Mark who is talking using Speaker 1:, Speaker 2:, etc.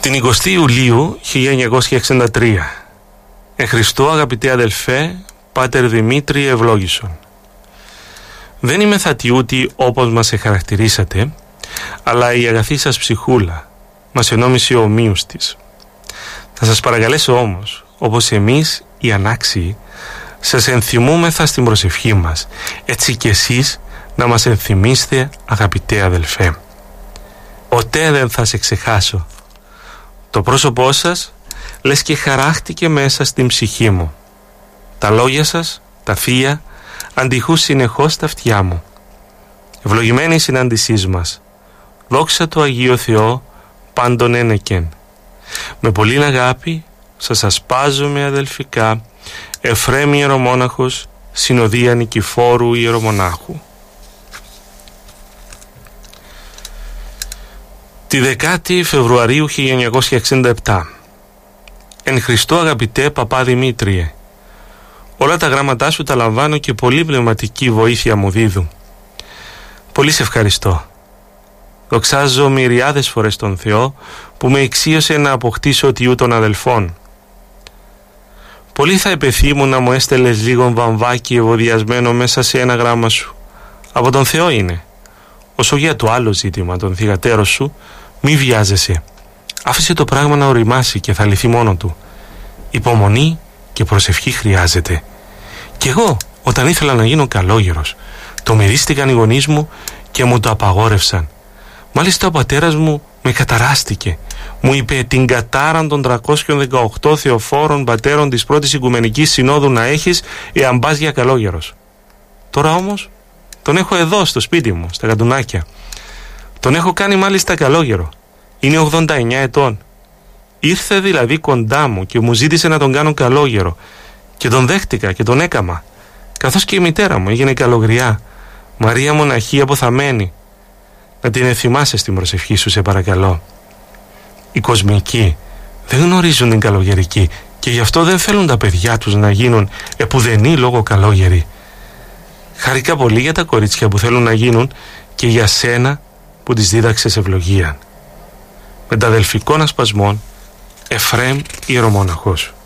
Speaker 1: Την 20η Ιουλίου 1963, εν Χριστώ αγαπητέ αδελφέ, Πάτερ Δημήτρη Ευλόγησον. Δεν είμαι θατιούτη όπως μας εχαρακτηρίσατε, αλλά η αγαθή σας ψυχούλα μας ενόμισε ομοίους της. Θα σας παρακαλέσω όμως, όπως εμείς οι ανάξιοι, σας ενθυμούμεθα στην προσευχή μας, έτσι κι εσείς να μας ενθυμίστε, αγαπητέ αδελφέ. Ποτέ δεν θα σε ξεχάσω. Το πρόσωπό σας λες και χαράχτηκε μέσα στην ψυχή μου. Τα λόγια σας, τα θεία, αντιχούν συνεχώς τα αυτιά μου. Ευλογημένη η συνάντησή μας. Δόξα το Αγίο Θεό πάντων ένεκεν. Με πολλήν αγάπη σας ασπάζομαι αδελφικά, Εφραίμ ιερομόναχος, συνοδεία Νικηφόρου ιερομονάχου. Τη 10η Φεβρουαρίου 1967. Εν Χριστώ αγαπητέ παπά Δημήτριε, όλα τα γράμματά σου τα λαμβάνω και πολύ πνευματική βοήθεια μου δίδουν. Πολύ σε ευχαριστώ. Δοξάζω μυριάδες φορές τον Θεό που με εξίωσε να αποκτήσω τιού των αδελφών. Πολύ θα επεθύμουν να μου έστελες λίγο βαμβάκι ευωδιασμένο μέσα σε ένα γράμμα σου. Από τον Θεό είναι. Όσο για το άλλο ζήτημα, τον θυγατέρο σου, μη βιάζεσαι. Άφησε το πράγμα να οριμάσει και θα λυθεί μόνο του. Υπομονή και προσευχή χρειάζεται. Κι εγώ, όταν ήθελα να γίνω καλόγερος, το μυρίστηκαν οι γονείς μου και μου το απαγόρευσαν. Μάλιστα ο πατέρας μου με καταράστηκε. Μου είπε την κατάραν των 318 θεοφόρων πατέρων της πρώτης Οικουμενικής Συνόδου να έχεις εάν πας για καλόγερος. Τώρα όμως τον έχω εδώ στο σπίτι μου, στα Καντουνάκια. Τον έχω κάνει μάλιστα καλόγερο. Είναι 89 ετών. Ήρθε δηλαδή κοντά μου και μου ζήτησε να τον κάνω καλόγερο. Και τον δέχτηκα και τον έκαμα. Καθώς και η μητέρα μου έγινε καλογριά. Μαρία μοναχή αποθαμένη. Να την ενθυμάσαι στην προσευχή σου, σε παρακαλώ. Οι κοσμικοί δεν γνωρίζουν την καλογερική και γι' αυτό δεν θέλουν τα παιδιά τους να γίνουν επουδενή λόγω καλόγεροι. Χαρικά πολύ για τα κορίτσια που θέλουν να γίνουν και για σένα που τις δίδαξες ευλογία. Με τα αδελφικών ασπασμών, Εφραίμ ιερομόναχος.